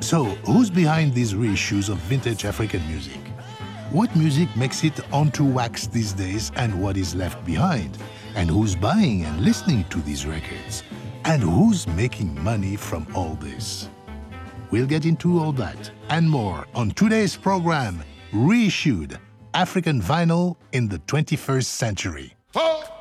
So, who's behind these reissues of vintage African music? What music makes it onto wax these days and what is left behind? And who's buying and listening to these records? And who's making money from all this? We'll get into all that and more on today's program, Reissued African Vinyl in the 21st Century. Oh!